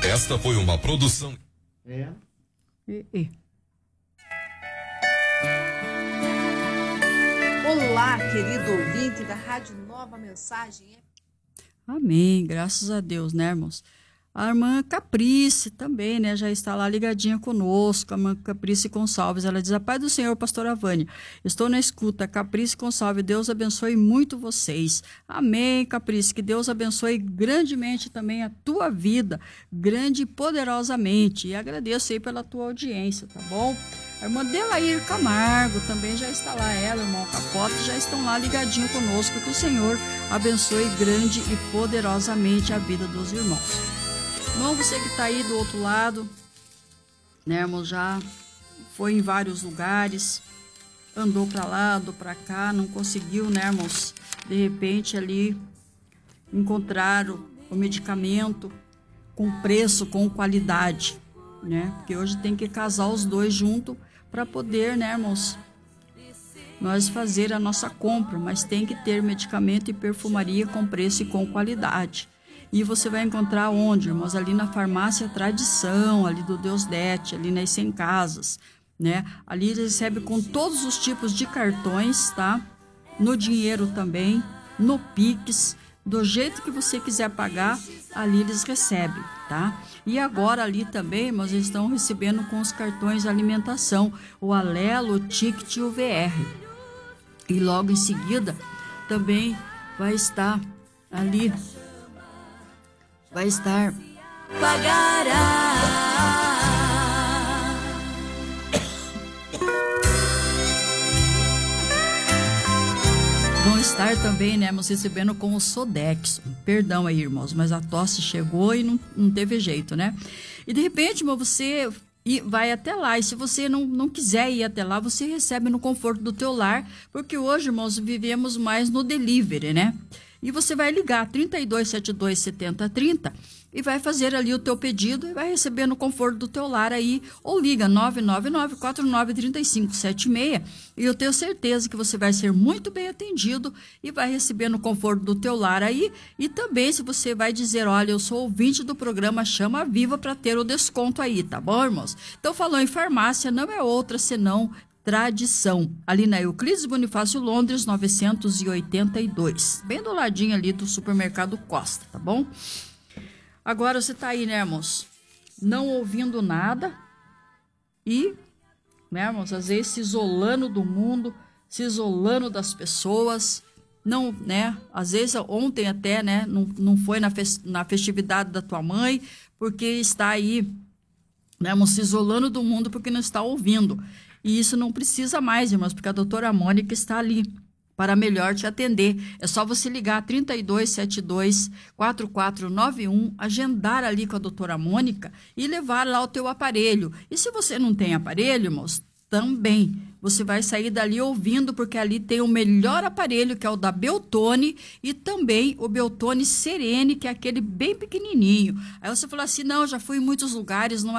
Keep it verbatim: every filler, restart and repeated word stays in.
Esta foi uma produção. É. E, e. Olá, querido ouvinte da Rádio Nova Mensagem. Amém, graças a Deus, né, irmãos? A irmã Caprice também, né, já está lá ligadinha conosco, a irmã Caprice Gonçalves. Ela diz: a paz do Senhor, pastora Vânia, estou na escuta. Caprice Gonçalves, Deus abençoe muito vocês. Amém, Caprice, que Deus abençoe grandemente também a tua vida, grande e poderosamente. E agradeço aí pela tua audiência, tá bom? A irmã Delair Camargo também já está lá, ela, o irmão Capota, já estão lá ligadinho conosco. Que o Senhor abençoe grande e poderosamente a vida dos irmãos. Irmão, você que está aí do outro lado, né, irmão, já foi em vários lugares, andou para lá, andou para cá, não conseguiu, né, irmãos, de repente ali encontrar o, o medicamento com preço, com qualidade, né, porque hoje tem que casar os dois juntos para poder, né, irmãos, nós fazer a nossa compra, mas tem que ter medicamento e perfumaria com preço e com qualidade. E você vai encontrar onde, irmãos? Ali na farmácia Tradição, ali do Deus Dete, ali nas cem casas, né? Ali eles recebem com todos os tipos de cartões, tá? No dinheiro também, no Pix, do jeito que você quiser pagar, ali eles recebem, tá? E agora ali também, irmãos, eles estão recebendo com os cartões de alimentação, o Alelo, o Ticket e o V R. E logo em seguida também vai estar ali... vai estar pagará. Vão estar também, né, irmãos, recebendo com o Sodex. Perdão aí, irmãos, mas a tosse chegou e não, não teve jeito, né? E de repente, irmão, você vai até lá. E se você não, não quiser ir até lá, você recebe no conforto do teu lar, porque hoje, irmãos, vivemos mais no delivery, né? E você vai ligar trinta e dois, setenta e dois, setenta, trinta e vai fazer ali o teu pedido e vai receber no conforto do teu lar aí, ou liga nove nove nove, quatro nove três cinco sete seis e eu tenho certeza que você vai ser muito bem atendido e vai receber no conforto do teu lar aí. E também se você vai dizer: olha, eu sou ouvinte do programa Chama Viva, para ter o desconto aí, tá bom, irmãos? Então, falou em farmácia, não é outra senão Tradição, ali na Euclides Bonifácio, Londres, novecentos e oitenta e dois, bem do ladinho ali do supermercado Costa, tá bom? Agora você tá aí, né, irmãos, não ouvindo nada e, né, irmãos, às vezes se isolando do mundo, se isolando das pessoas, não, né, às vezes ontem até, né, não, não foi na, fest, na festividade da tua mãe, porque está aí, né, irmãos, se isolando do mundo porque não está ouvindo. E isso não precisa mais, irmãos, porque a doutora Mônica está ali para melhor te atender. É só você ligar trinta e dois, setenta e dois, quarenta e quatro noventa e um, agendar ali com a doutora Mônica e levar lá o teu aparelho. E se você não tem aparelho, irmãos, também você vai sair dali ouvindo, porque ali tem o melhor aparelho, que é o da Beltone, e também o Beltone Serene, que é aquele bem pequenininho. Aí você fala assim: não, já fui em muitos lugares, não